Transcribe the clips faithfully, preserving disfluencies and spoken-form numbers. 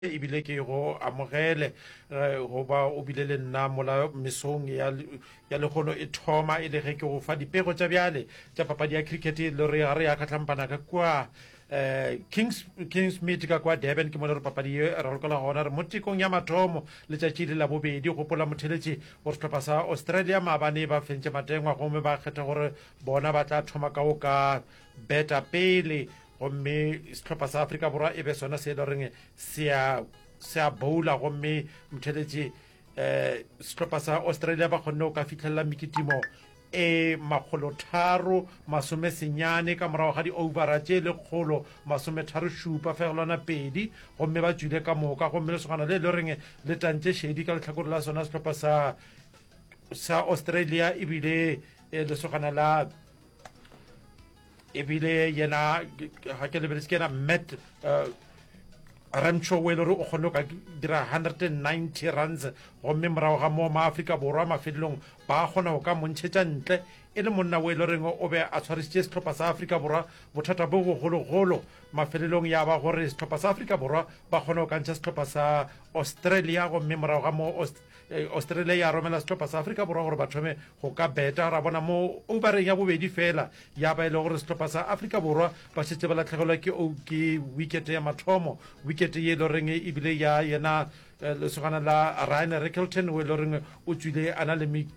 ebile ke go amogele go ba o bile le nna mola mesong ya ya legono e thoma e le ge ke go fa dipego tša bjale tša papadi ya cricket le re re ya khatlhampana ka kwa eh Kings Kingsmead ka kwa Durban ke mona re papadi e ra lokola gona re mo tikong ya mathomo le tšatši le la bobedi go pola motheletši go sehlopha sa Australia maabane ba fentše matengwa gomme ba kgetha gore bona ba tla thoma ka o ka beta pele gomme sehlopha sa Afrika Borwa e be sona se le reng se a boula gomme motheletši eh sehlopha sa Australia ba kgonne o ka fitlhella mekitimo e makgolo tharo masome senyane ka morago ga di-overa tše lekgolo masome tharo šupa fegelwana pedi gomme ba tswile ka moka gomme le sogana le le reng le tantše šedi ka letlhakore la sona sehlopha sa sa Australia ebile le sogana la ebile yena ga ke lebeletse ke ena Matt Ramcho we le o kgonne ka dira one hundred ninety runs gomme morago ga mo maAfrika Borwa mafelelong ba kgona go ka montšhetša ntle e le monna we le reng o be a tshwarisitše sehlopha sa Afrika Borwa bothata bo bogologolo mafelelong ya ba gore sehlopha sa Afrika Borwa ba kgona go kantšha sehlopha sa Australia gomme morago ga mo Australia ya romela sehlopha sa Afrika Borwa gore ba thome go ka beta ra bona mo overeng ya bobedi fela ya ba e le gore sehlopha sa Afrika Borwa ba šetše ba latlhegelwa ke ke wicket ya mathomo wicket ye le reng ebile ya yena lesogana la Ryan Rickelton we le reng o tswile a na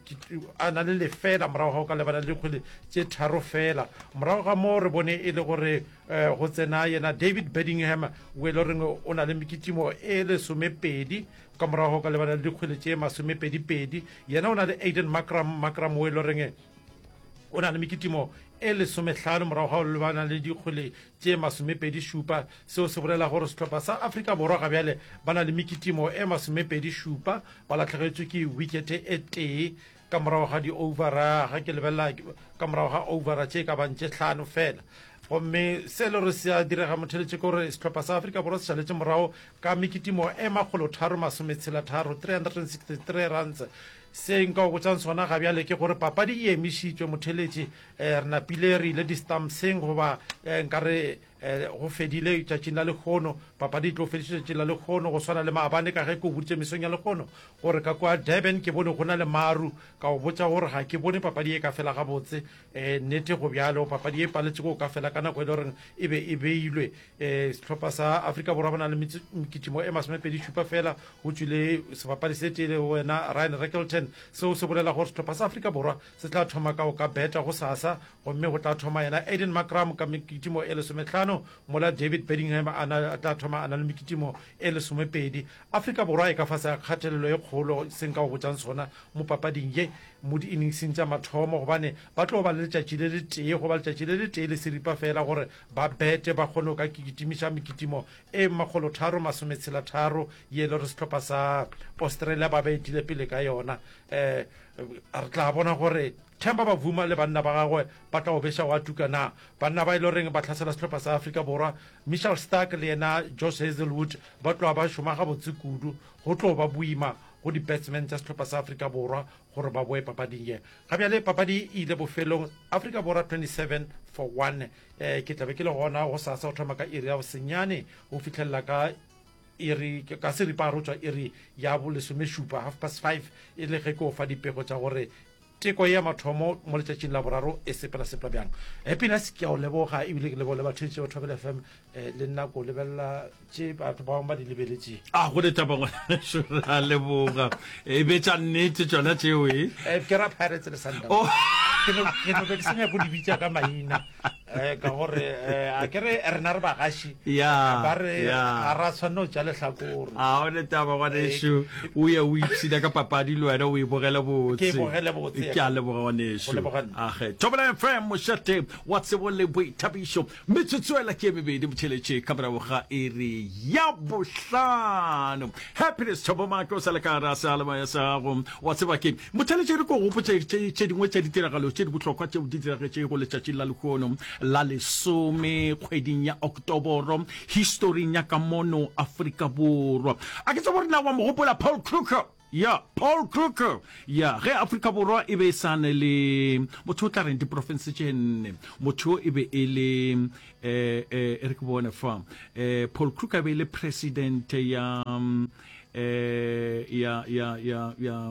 le lefela morago ga o ka lebana le dikgwele tše tharo fela morago ga mo re bone e le gore go tsena yena David Bedingham we le reng o na le mekitimo e le somepedi ka morago ka lebana le dikgwele tše masomepedipedi yena o na le Aiden Makram Makram we le reng o na le mekitimo e le somehlano morago ga o lebana le dikgwele tše masomepedi šupa seo se bolela gore sehlopha sa Afrika Borwa ga bjale ba na le mekitimo e masomepedi šupa ba latlhegetswe ke wicket e tee ka morago ga di-overa ga ke lebelela ka morago ga overa tše ka bantše hlano fela gomme se le re se a direga motheletše ke gore sehlopha sa Afrika Borwa se šaletše morago ka mekitimo e makgolo tharo masometshela tharo three hundred sixty-three runs se nka go botsang sona ga bjale ke gore papadi e emišitšwe motheletše re napile re ile distampseng goba nkare go fedile tšatšing la lekgono papadi e tlo fediše tšatšing la lekgono go swana le maabane ka ge ke o boditše mesong ya lekgono gore ka kwa Durban ke bone go na le maru ka go botša gore ga ke bone papadi e ka fela gabotse nnete go bjalo papadi e paletše go ka fela ka nako e le goreng e be e beilwe sehlopha sa Afrika Borwa ba na le mekitimo e masomepedi šupa fela go tswile sebapadi se tele wena Ryan Rickelton seo se bolela gore sehlopha sa Afrika Borwa se tla thoma ka o ka beta go sasa gomme go tla thoma yena Aiden Makram ka mekitimo e lesomehlano mola David Bedingham a tla thoma a na le mekitimo e lesomepedi Afrika Borwa e ka fase ya kgatelelo e kgolo seng ka go botsang sona mo papading ye mo di-inningseng tša mathomo gobane ba tlo ba le letšatši le le tee go ba letšatši le le tee le seripa fela gore ba bete ba kgone ka kitimiša mekitimo e makgolo tharo masometshela tharo ye le gore sehlopha sa Australia ba beetile pele ka yona eh re tla bona gore Themba Bavuma le banna ba gagwe ba tla obesha wa tukana banna ba ile reng ba tlhasela sehlopha sa Afrika Borwa Mitchell Stark le yena Josh Hazelwood ba tlo ba šoma ga botse kudu go tlo ba buima go di-batsmen tša sehlopha sa Afrika Borwa gore ba boe papading ye ga bjale papadi e ile bofelong Afrika Borwa twenty-seven for one eh ke tlabe ke le gona go sasa go thoma ka iri ya bosenyane go fitlhelela ka iri ka seripa ro tswa iri ya bo lesomešupa half past five e le ge ke o fa dipego tša gore teko ya mathomo mo letšatšing la boraro e sepela sepela bjang happiness ke a o leboga ebile ke leboga le batho tše batho ba F M le nna ko lebelela tše batho ba bangwe ba di lebeletše a go le tabangwa a leboga e be tša nnete tšona tšeo e ke ra Pirates le Sundowns ke no ke senya go di bitša ka maina eh ka gore a kere rena re bagaši ya ba re a ra tshwanno tša lehlakore a o le tabangwa nesho o ya o ipsida ka papadi le wena o e bogela botse ke bogela botse ke a leboga nesho a ge Thobela F M mošate wa tsebo le boithabišo metsotsoela ke mebedi motheletše ka morago ga iri ya bohlano happiness Thobomako sa le ka ra sa le ya sa go wa tseba ke motheletše re ko go potše tše dingwe tša ditiragalo tše di bohlokwa tšeo di diragetše go letšatši la lekgono la lesome kgweding ya Oktoboro historing ya ka mono Afrika Borwa a ke tsa gore na wa mogopola Paul Kruger ya Paul Kruger ya ge Afrika Borwa e be sane le motho tla reng di province tse nne motho e be e le eh eh re ke bona fa eh Paul Kruger be le president ya eh ya ya ya ya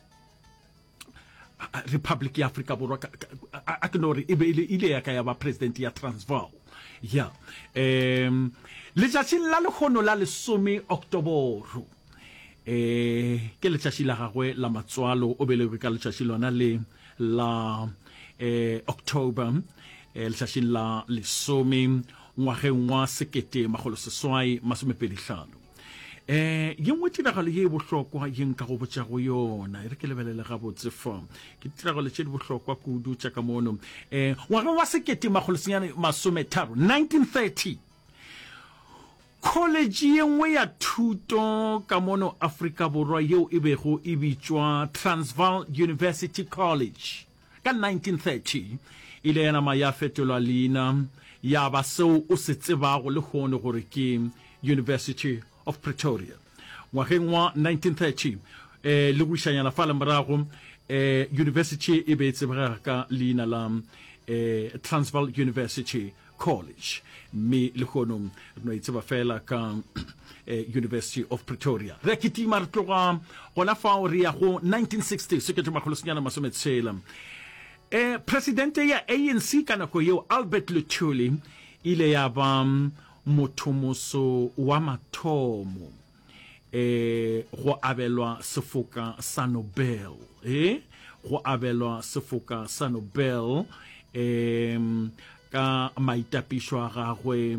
Republic ya Afrika Borwa a ke no re e be ile ya ka ya ba president ya Transvaal ya em le tšatši la lekgono la lesome October eh ke letšatši la gagwe la matswalo o belegwe ka letšatši lona le la eh October eh letšatši la lesome ngwageng wa sekete magolo seswai masomepedi hlano eh yengwe tiragalo ye bohlokwa yeng ka go botša go yona e re ke lebelela ga botse fa ke tiragalo tše di bohlokwa kudu tša ka mono eh ngwageng wa sekete magolo senyane masometharo nineteen thirty college yengwe ya thuto ka mono Afrika Borwa yeo e bego e bitšwa Transvaal University College ka nineteen thirty ile yana ma ya fetolwa leina ya ba seo o se tsebago le gone gore ke University of Pretoria ngwageng wa nineteen thirty eh le go ishanyana fa le morago eh university e be tsebega ka leina la eh Transvaal University College me le khono no itseba fela ka eh, University of Pretoria re kiti mar tloga gona fa o ria go nineteen sixty se ke tuma kholosenyana masometsela eh president ya A N C kana ko yo Albert Luthuli ile ya ba mothomoso wa mathomo eh go abelwa sefoka sa Nobel eh go abelwa sefoka sa Nobel em ka maitapišo a gagwe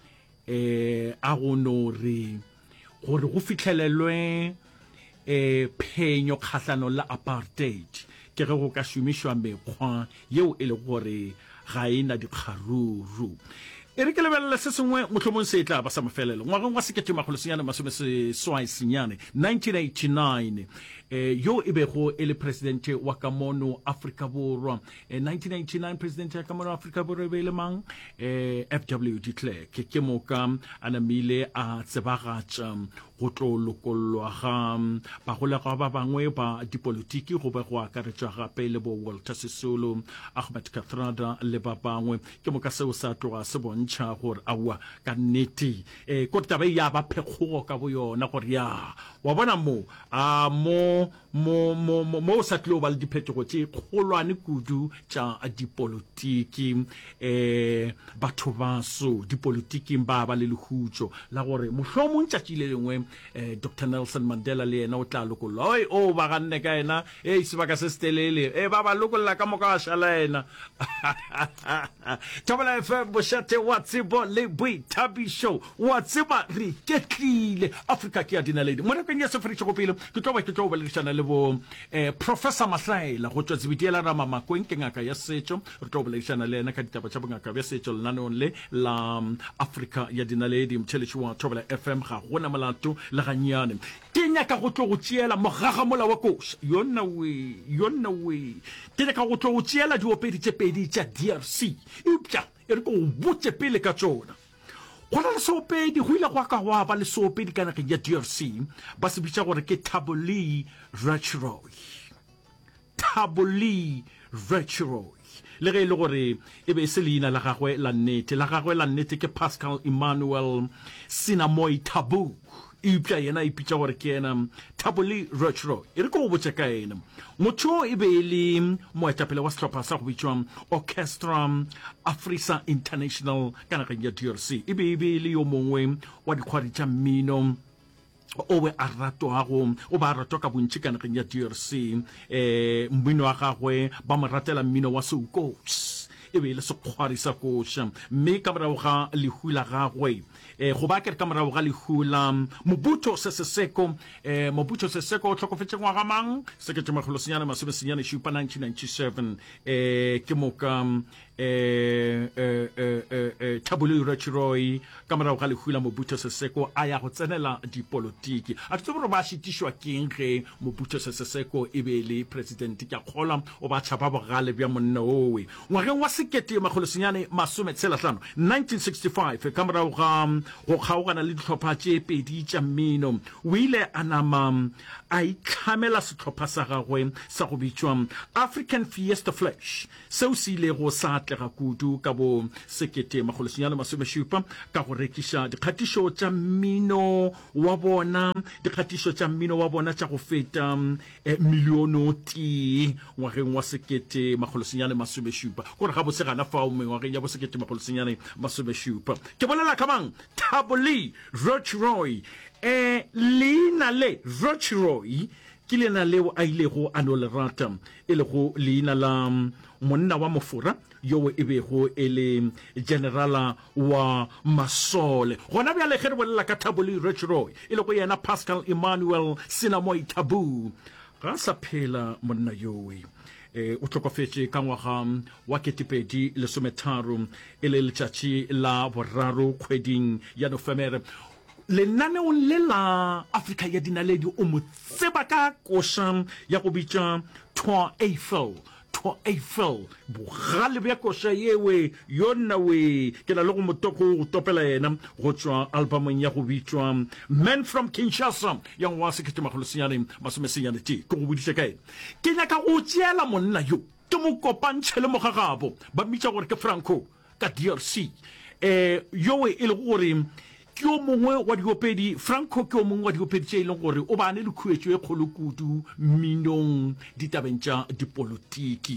eh a go no re gore go fitlhelelwe eh phenyo kgatlano la apartheid ke ge go ka šomišwa mekgwa yeo e le gore ga ena dikgaruru e re ke lebelela se sengwe mohlomong se tla ba sa mafelelo ngwageng wa sekete magolo senyane masome seswai senyane nineteen eighty-nine eh yo e bego e le president wa kamono Afrika Borwa eh, nineteen eighty-nine president ya kamono Afrika Borwa be le mang eh F W de Klerk ke ke moka anamile a tsebagatša go tlo lokolwa ga ba go le ga ba bangwe ba dipolitiki go be go akaretša gape le bo Walter Sisulu Ahmed Kathrada le ba bangwe ke moka seo sa tloga se bontšha gore awa ka nnete eh ko taba ya ba phekgogo ka bo yona gore ya wa bona mo a mo mo mo mo sa global diphetogo tše kgolwane kudu tša dipolitiki eh batho baso dipolitiki ba ba le lehutšo la gore mohlomong tšatši le lengwe eh Doctor Nelson Mandela le yena o tla lokolla oi o ba ganne ka ena eh sebaka se stelele eh ba ba lokolla ka moka shala ena Tabela F M bošate wa tsebo le boithabišo wa tseba re ketlile Afrika ke ya dinaledi mo rekeng ya sefrišo go pele ke tlo ba ke tlo ba le tšana le bo eh Professor Mahlaela go tswa tsebitiela ra mamakweng ke ngaka ya setšo re tlo ba le tšana le ena ka ditaba tša bongaka ya setšo lenaneong le la Afrika ya dinaledi mtšheletši wa Tabela F M ga gona molato le ganyane ke nyaka go tlo go tšeela mogagamola wa koša yona we yona we ke nyaka go tlo go tšeela diopedi tše pedi tša D R C upša e re ko botse pele ka tsona gona le seopedi go ile go ka wa ba le seopedi ka nageng ya D R C ba se bitša gore ke Thabo Lee Retchroy Thabo Lee Retchroy le ge e le gore e be se leina la gagwe la nnete la gagwe la nnete ke Pascal Emmanuel Sinamoy Thabo ipša yena ipitša gore ke ena Thabo Lee Retchroy e re ko go botša ka ena motho e be le moetapele wa sehlopha sa go bitšwa Orchestra Afrisa International ka nageng ya D R C e be e be le yo mongwe wa dikgwadi tša mmino o be a ratwago o ba ratwa ka bontši ka nageng ya D R C eh mmino wa gagwe ba mo ratela mmino wa soukous e be le sekgwari sa koša mme ka morago ga lehu la gagwe eh go ba ke ka morago ga lehu la Mobutu Sese Seko eh Mobutu Sese Seko o tlhokofetše ngwaga mang sekete magolo senyane masome senyane šupa nineteen ninety-seven eh ke moka eh eh eh eh Thabo Roy ka mara ga le hula Mobutu Seseko a ya go tsenela dipolitiki a tse bo ba shitishwa keng ge Mobutu Seseko e be le president ka khola o ba tshapa bo ga le bya monna owe ngwageng wa sekete magolosenyane masome tshela hlano nineteen sixty-five ka mara ga go kgaogana le ditlhopha tše pedi tša mmino o ile a nama a ikhamela setlhopha sa gagwe sa go bitswa African Fiesta Flash seo se ile go sa tlega kudu ka bo sekete magolosenyane masome šupa ka go rekisha dikgatišo tša mmino wa bona dikgatišo tša mmino wa bona tša go feta eh, miliono ti ngwageng wa sekete magolosenyane masome šupa gore ga botse gana fao ngwageng ya bo sekete magolosenyane masome šupa ke bolela kamang Thabo Roy eh leina le Roy ke lena leo a ile go ano le rata e le go leina la monna wa mofura yo e bego e le generala wa Masole gona bja le kgere bolela ka Thabo Roy e le go yena Pascal Emmanuel Sinamoi Tabu ga sa phela monna yoe eh o tlokofetse ka ngwaga wa ketepedi le sometharo e le letšatši la boraro kgweding ya Nofemere lenaneo le la Afrika ya dinaledi o mo tseba ka koša ya go bitša Tour Eiffel Tour Eiffel bogale bja koša yewe yona we ke na le go motoko go topela yena go tšwa albumong ya go bitšwa Men from Kinshasa ya ngwa sekete magolosenyane masomesenyane tše ke go boditše kae ke nyaka go tšeela monna yo ke mo kopantšhe le mogagabo ba mmitša gore ke Franco ka D R C eh yowe e le gore ke o mongwe wa diopedi Franco ke o mongwe wa diopedi tše e leng gore o bane le khuetšo e kgolo kudu minong ditabeng tša dipolitiki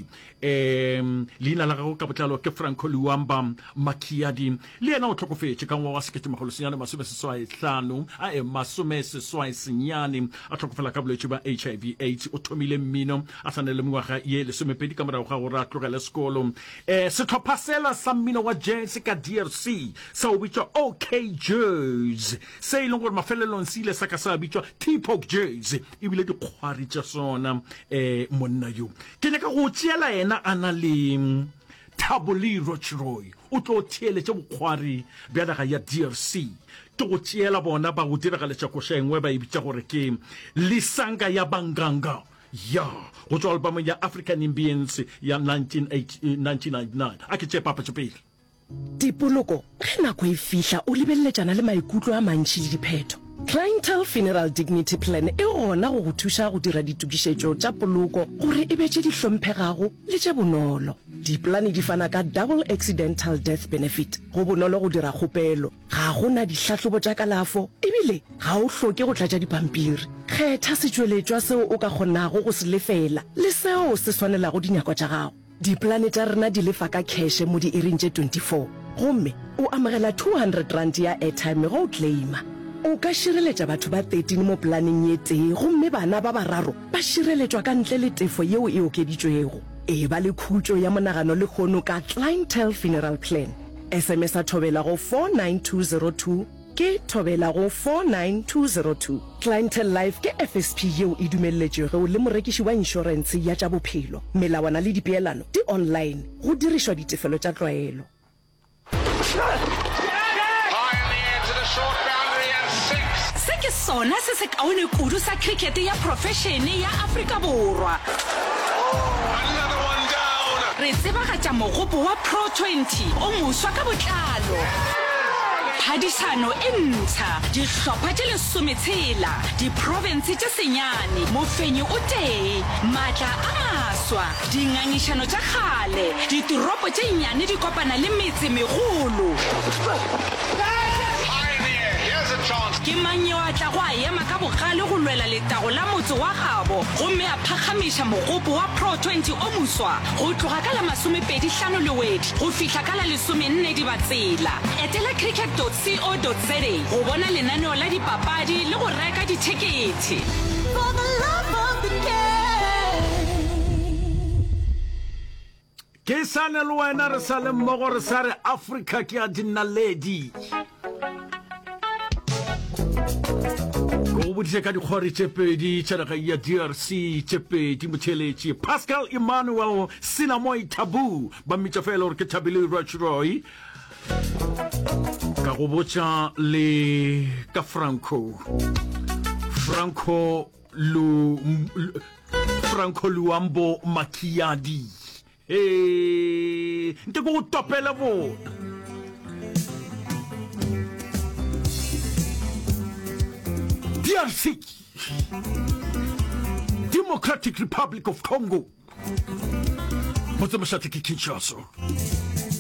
um leina la gago ka botlalo ke Franco Luamba Makiadi le yena o tlhokofetše ka ngwa wa sekete magolosenyane masome seswai hlano a e masome seswai senyane a tlhokofela ka bolwetše ba H I V AIDS o thomile mmino a sa ne le mengwaga ye lesomepedi ka morago ga gore a tlogele sekolo um setlhopha sela sa mmino wa jazz ka D R C sa o bitšwa OK Jazz se e leng gore mafelelong se ile sa ka sa bitšwa T-Pop Jazz ebile dikgwari tša sona um monna yo ke nyaka go tšeela yena a na le Thabo Roy o tlo theeletša bokgwari bja naga ya D R C ke go tšeela bona ba go diragaletša koša engwe ba e bitša gore ke Lisanga ya Banganga ya go tswa albumong ya African Ambience ya nineteen ninety-nine a ke tše papa tše pele Dipoloko ge nako e fihla o lebelletšana le maikutlo a mantši le diphetho Clientele Funeral Dignity Plan e gona go go thuša go dira ditukišetšo tša poloko gore e be tše di hlomphegago le tše bonolo diplane di fana ka double accidental death benefit go bonolo go dira kgopelo ga gona dihlahlobo tša kalafo ebile ga o hloke go tlatša dipampiri kgetha setšweletšwa seo o ka kgonago go se lefela le seo se swanelago dinyako tša gago diplane tša rena di lefa ka cash mo di iring tše twenty-four gomme o amogela two hundred rand ya airtime go o claima o ka šireletša batho ba thirteen mo planeng ye tee gomme bana ba bararo ba šireletšwa ka ntle le tefo yeo e okeditšwego e ba le khutšo ya monagano le kgono ka Clientele Funeral Plan S M S a thobela go four nine two zero two ke thobela go four nine two zero two Clientele Life ke F S P yeo e dumelletšego le morekiši wa insurance ya tša bophelo melawana le dipeelano di online go dirišwa ditefelo tša tlwaelo se ke sona se se kaone kudu sa cricket ya professione ya Afrika Borwa re tsebagatša mogopo wa Pro twenty o moswa ka botlalo phadisano e ntsha dihlopha tše lesometshela diprovince tše senyane mofenyi o tee maatla a maswa dingangišano tša kgale ditoropo tše nnyane di kopana le metse megolo ke mang yo a tla go a ema ka bogale go lwela letago la motse wa gabo gomme a phagamiša mogopo wa Pro twenty o moswa go tloga ka la masomepedi hlano le wedi go fihla ka la lesomenne di batsela etela cricket dot co dot za go bona lenaneo la dipapadi le go reka dithekete ke sane le wena re sa le mmogo re sa re Afrika ke a dinaledi bodise ka dikgore tše pedi tšharaga ya D R C tše pedi motheletši Pascal Emmanuel Sinamoi Tabu ba mmitša fela gore ke Thabile Roy ka go botša le ka Franco Franco Lu Franco Luambo Macchiadi eh nte go topela bona D R C Democratic Republic of Congo Motse Mashate ke Kinshasa